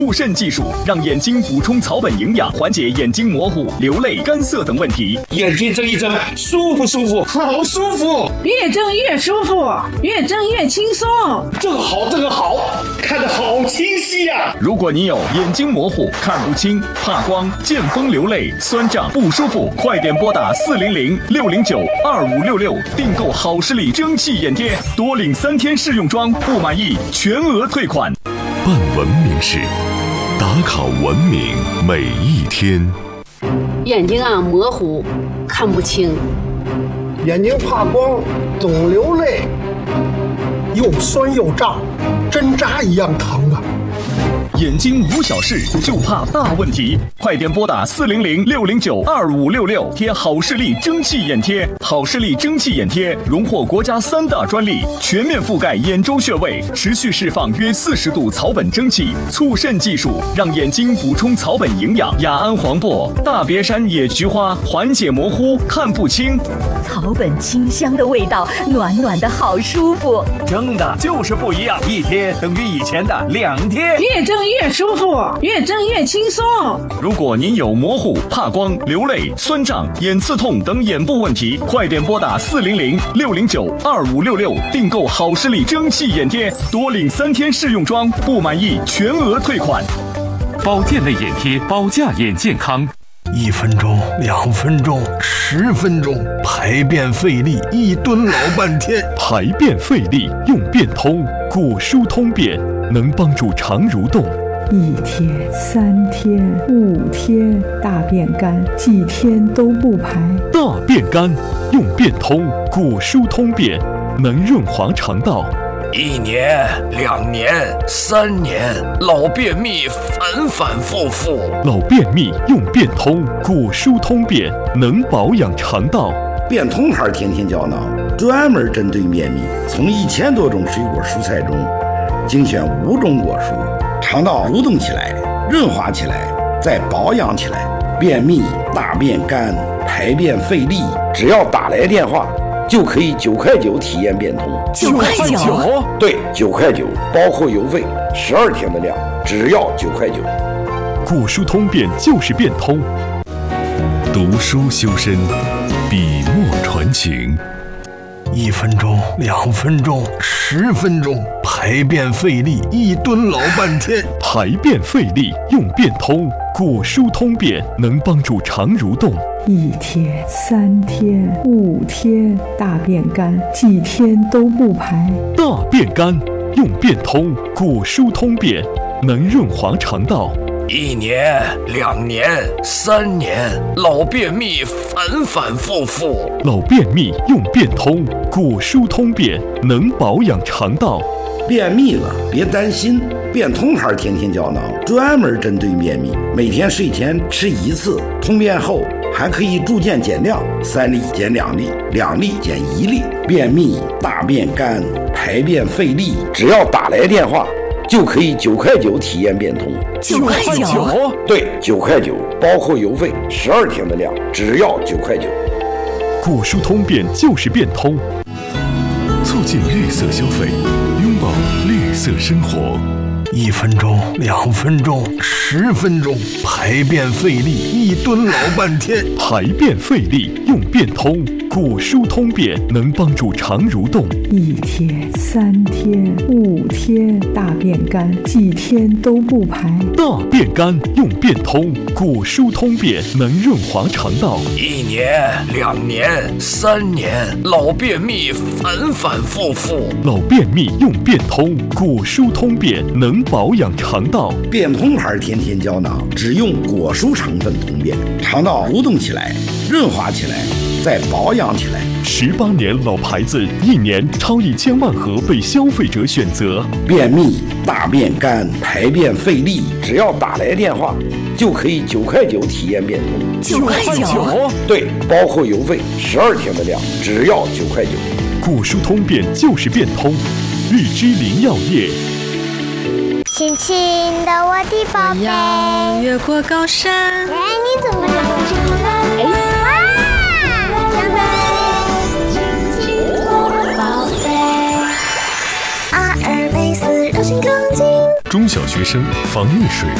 护肾技术让眼睛补充草本营养，缓解眼睛模糊、流泪、干涩等问题。 眼睛睁一睁，舒服舒服，好舒服！ 越睁越舒服，越睁越轻松。 这个好，这个好，看得好清晰呀！ 如果你有眼睛模糊、看不清、怕光、见风流泪、酸胀不舒服，快点拨打400-609-2566订购好视力蒸汽眼贴，多领3天试用装，不满意全额退款。 办文明事，打卡文明每一天。 眼睛模糊，看不清， 眼睛怕光，总流泪，又酸又胀，针扎一样疼啊！ 眼睛无小事，就怕大问题。快点拨打400-609-2566贴好视力蒸汽眼贴。好视力蒸汽眼贴荣获国家3大专利，全面覆盖眼周穴位，持续释放约40度草本蒸汽，促肾技术让眼睛补充草本营养。雅安黄柏、大别山野菊花缓解模糊、看不清。 草本清香的味道，暖暖的好舒服。 蒸的就是不一样，一贴等于以前的2贴。 越蒸越舒服，越蒸越轻松。 如果您有模糊、怕光、流泪、酸胀、眼刺痛等眼部问题，快点拨打400-609-2566订购好视力蒸汽眼贴，多领3天试用装，不满意全额退款。 保健类眼贴，保驾眼健康。 1分钟、2分钟、10分钟，排便费力，一蹲老半天。 排便费力用便通，果蔬通便，能帮助肠蠕动。 1天、3天、5天，大便干，几天都不排。 大便干用便通，果蔬通便，能润滑肠道。 1年、2年、3年，老便秘反反复复。 老便秘用便通，果蔬通便，能保养肠道。 便通牌天天胶囊专门针对便秘，从1000多种水果蔬菜中精选5种果蔬，肠道蠕动起来，润滑起来，再保养起来。便秘、大便干、排便费力，只要打来电话就可以9块9体验变通。 9块9？ 对，9块9，包括邮费，12天的量，只要9块9。 果蔬通便就是变通。读书修身，笔墨传情。 1分钟、2分钟、10分钟，排便费力，一蹲老半天。 排便费力用便通，果蔬通便，能帮助肠蠕动。 1天、3天、5天，大便干，几天都不排。 大便干用便通，果蔬通便，能润滑肠道。 1年、2年、3年，老便秘反反复复。 老便秘用便通，果蔬通便，能保养肠道。 便秘了别担心，便通牌天天胶囊专门针对便秘，每天睡前吃1次，通便后还可以逐渐减量，3粒减2粒，2粒减1粒。便秘、大便干、排便费力，只要打来电话就可以9块9体验变通。 9块9？ 对，9块9，包括邮费，12天的量，只要9块9。 果蔬通便就是变通，促进绿色消费，拥抱绿色生活。 1分钟、2分钟、10分钟，排便费力，一蹲老半天。 排便费力用便通，果蔬通便，能帮助肠蠕动。 1天、3天、5天，大便干，几天都不排。 大便干用便通，果蔬通便，能润滑肠道。 1年、2年、3年，老便秘反反复复。 老便秘用便通，果蔬通便，能保养肠道。 便通牌天天胶囊只用果蔬成分通便，肠道蠕动起来，润滑起来，再保养起来。 18年老牌子，1年超1000万盒被消费者选择。 便秘、大便干、排便费力，只要打来电话就可以9块9体验变通。 9块9？ 对，包括邮费，12天的量，只要9块9。 果蔬通便就是变通，日之林药业。 亲亲的我的宝贝， 越过高山。 哎，你怎么长这么高？哇，长得亲亲我的宝贝。阿尔卑斯让心更近。 中小学生防溺水